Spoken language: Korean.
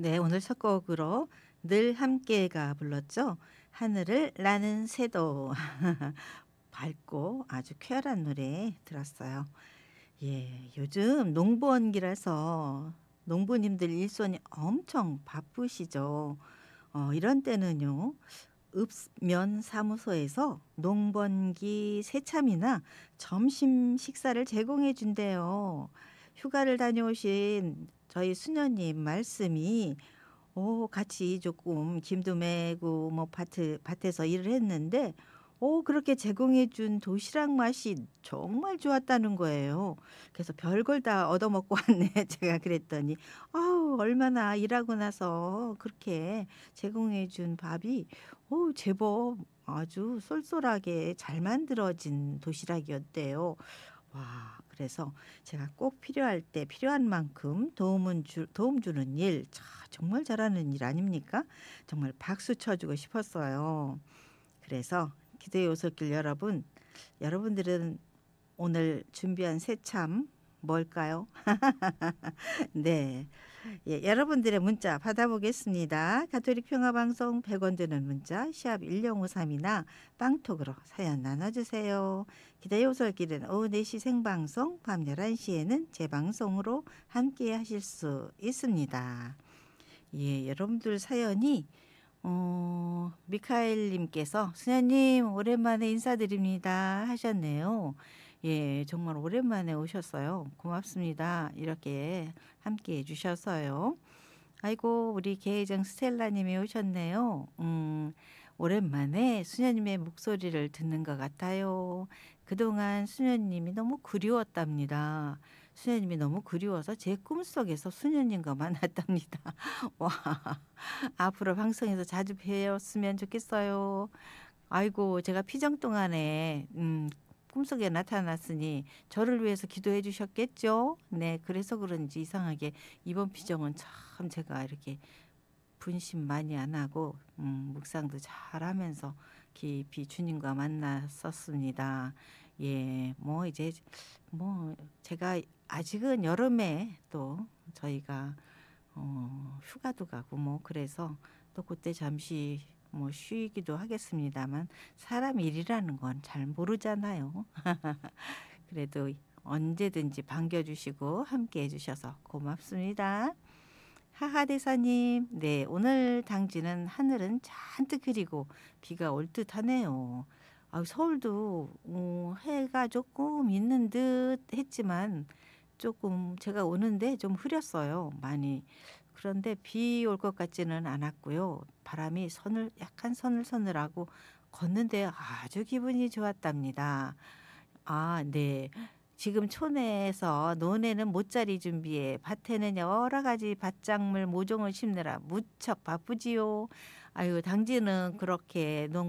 네, 오늘 첫 곡으로 늘 함께가 불렀죠. 하늘을 나는 새도. 밝고 아주 쾌활한 노래 들었어요. 예, 요즘 농번기라서 농부님들 일손이 엄청 바쁘시죠. 이런 때는요. 읍면 사무소에서 농번기 새참이나 점심 식사를 제공해 준대요. 휴가를 다녀오신 저희 수녀님 말씀이 같이 조금 김도 메고 뭐 밭에서 일을 했는데 그렇게 제공해 준 도시락 맛이 정말 좋았다는 거예요. 그래서 별걸 다 얻어먹고 왔네. 제가 그랬더니 아우 얼마나 일하고 나서 그렇게 제공해 준 밥이 제법 아주 쏠쏠하게 잘 만들어진 도시락이었대요. 와, 그래서 제가 꼭 필요할 때 필요한 만큼 도움 주는 일, 정말 잘하는 일 아닙니까? 정말 박수 쳐주고 싶었어요. 그래서 기도의 오솔길 여러분, 여러분들은 오늘 준비한 새참 뭘까요? 네. 예, 여러분들의 문자 받아보겠습니다. 가톨릭 평화방송 100원 드는 문자 샵 1053이나 빵톡으로 사연 나눠주세요. 기다려 오솔길은 오후 4시 생방송, 밤 11시에는 재방송으로 함께 하실 수 있습니다. 예, 여러분들 사연이 미카엘님께서 수녀님 오랜만에 인사드립니다 하셨네요. 예, 정말 오랜만에 오셨어요. 고맙습니다. 이렇게 함께 해주셔서요. 아이고, 우리 계정 스텔라님이 오셨네요. 오랜만에 수녀님의 목소리를 듣는 것 같아요. 그동안 수녀님이 너무 그리웠답니다. 수녀님이 너무 그리워서 제 꿈속에서 수녀님과 만났답니다. 와, 앞으로 방송에서 자주 뵈었으면 좋겠어요. 아이고, 제가 피정 동안에 꿈속에 나타났으니 저를 위해서 기도해 주셨겠죠? 네, 그래서 그런지 이상하게 이번 피정은 참 제가 이렇게 분심 많이 안 하고 묵상도 잘 하면서 깊이 주님과 만났었습니다. 예, 뭐 이제 뭐 제가 아직은 여름에 또 저희가 휴가도 가고 뭐 그래서 또 그때 잠시 뭐 쉬기도 하겠습니다만 사람 일이라는 건 잘 모르잖아요. 그래도 언제든지 반겨주시고 함께 해주셔서 고맙습니다. 하하대사님, 네, 오늘 당지는 하늘은 잔뜩 흐리고 비가 올 듯하네요. 서울도 해가 조금 있는 듯 했지만 조금 제가 오는데 좀 흐렸어요. 많이. 그런데 비 올 것 같지는 않았고요. 바람이 약간 서늘서늘하고 걷는데 아주 기분이 좋았답니다. 아, 네. 지금 촌에서 논에는 모짜리 준비해 밭에는 여러 가지 밭작물 모종을 심느라 무척 바쁘지요. 아유, 당지는 그렇게